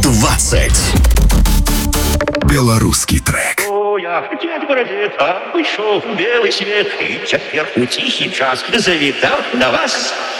20. Белорусский трек. Я дядь Бородет, вышел в белый свет, и теперь у тихий час завитал до вас.